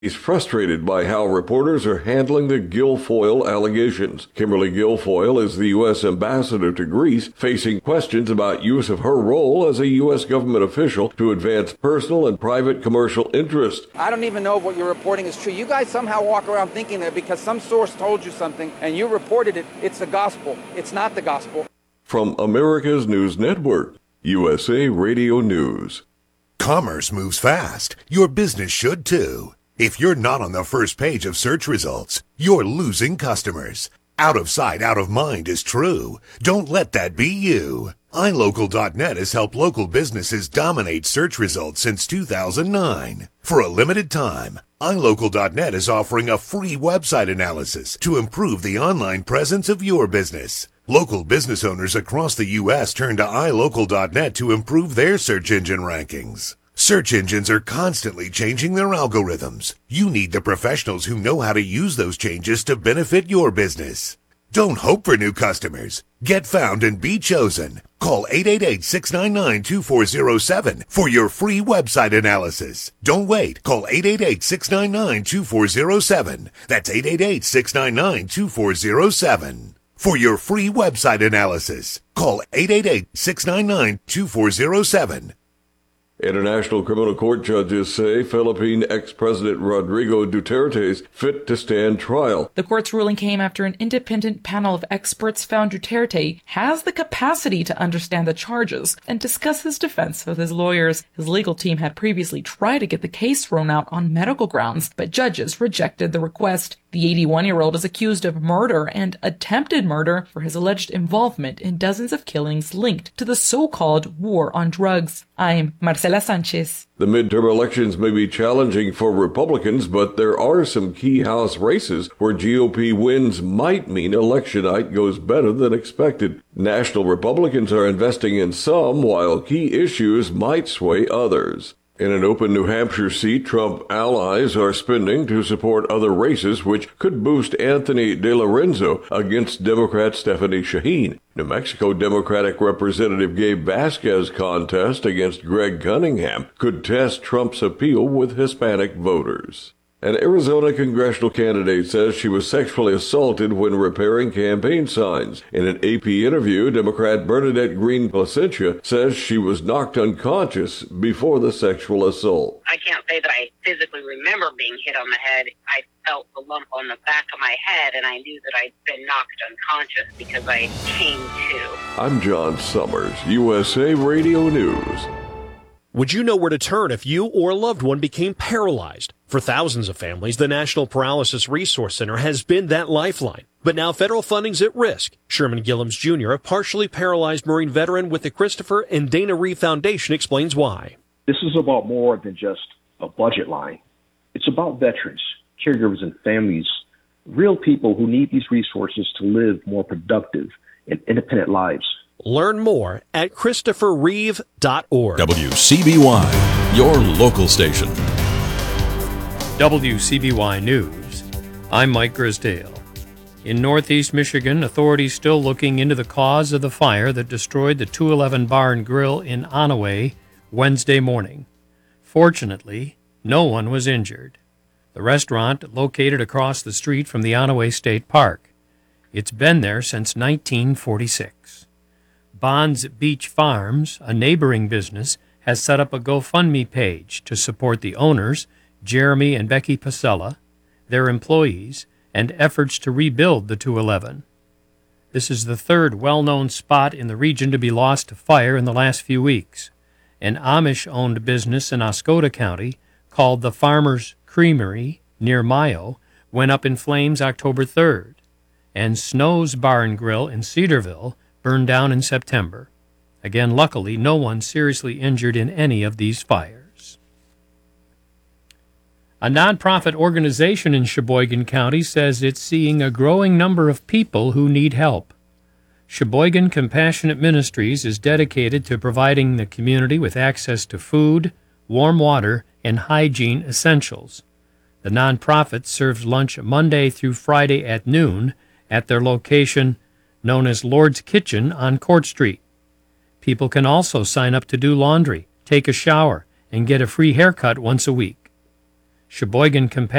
He's frustrated by how reporters are handling the Guilfoyle allegations. Kimberly Guilfoyle is the U.S. ambassador to Greece, facing questions about use of her role as a U.S. government official to advance personal and private commercial interests. I don't even know if what you're reporting is true. You guys somehow walk around thinking that because some source told you something and you reported it, it's the gospel. It's not the gospel. From America's News Network, USA Radio News. Commerce moves fast. Your business should too. If you're not on the first page of search results, you're losing customers. Out of sight, out of mind is true. Don't let that be you. iLocal.net has helped local businesses dominate search results since 2009. For a limited time, iLocal.net is offering a free website analysis to improve the online presence of your business. Local business owners across the U.S. turn to iLocal.net to improve their search engine rankings. Search engines are constantly changing their algorithms. You need the professionals who know how to use those changes to benefit your business. Don't hope for new customers. Get found and be chosen. Call 888-699-2407 for your free website analysis. Don't wait. Call 888-699-2407. That's 888-699-2407. For your free website analysis, call 888-699-2407. International Criminal Court judges say Philippine ex-President Rodrigo Duterte is fit to stand trial. The court's ruling came after an independent panel of experts found Duterte has the capacity to understand the charges and discuss his defense with his lawyers. His legal team had previously tried to get the case thrown out on medical grounds, but judges rejected the request. The 81-year-old is accused of murder and attempted murder for his alleged involvement in dozens of killings linked to the so-called war on drugs. I'm Marcela Sanchez. The midterm elections may be challenging for Republicans, but there are some key House races where GOP wins might mean election night goes better than expected. National Republicans are investing in some, while key issues might sway others. In an open New Hampshire seat, Trump allies are spending to support other races, which could boost Anthony DeLorenzo against Democrat Stephanie Shaheen. New Mexico Democratic Representative Gabe Vasquez's contest against Greg Cunningham could test Trump's appeal with Hispanic voters. An Arizona congressional candidate says she was sexually assaulted when repairing campaign signs. In an AP interview, Democrat Bernadette Green Placentia says she was knocked unconscious before the sexual assault. I can't say that I physically remember being hit on the head. I felt the lump on the back of my head, and I knew that I'd been knocked unconscious because I came to. I'm John Summers, USA Radio News. Would you know where to turn if you or a loved one became paralyzed? For thousands of families, the National Paralysis Resource Center has been that lifeline. But now federal funding's at risk. Sherman Gillums Jr., a partially paralyzed Marine veteran with the Christopher and Dana Reeve Foundation, explains why. This is about more than just a budget line. It's about veterans, caregivers, and families, real people who need these resources to live more productive and independent lives. Learn more at ChristopherReeve.org. WCBY, your local station. WCBY News. I'm Mike Grisdale. In northeast Michigan, authorities still looking into the cause of the fire that destroyed the 211 Bar and Grill in Onaway Wednesday morning. Fortunately, no one was injured. The restaurant, located across the street from the Onaway State Park. It's been there since 1946. Bonds Beach Farms, a neighboring business, has set up a GoFundMe page to support the owners, Jeremy and Becky Pasella, their employees, and efforts to rebuild the 211. This is the third well-known spot in the region to be lost to fire in the last few weeks. An Amish-owned business in Oscoda County, called the Farmers Creamery near Mayo, went up in flames October 3rd, and Snow's Bar and Grill in Cedarville burned down in September. Again, luckily, no one seriously injured in any of these fires. A nonprofit organization in Sheboygan County says it's seeing a growing number of people who need help. Sheboygan Compassionate Ministries is dedicated to providing the community with access to food, warm water, and hygiene essentials. The nonprofit serves lunch Monday through Friday at noon at their location known as Lord's Kitchen on Court Street. People can also sign up to do laundry, take a shower, and get a free haircut once a week. Sheboygan Companion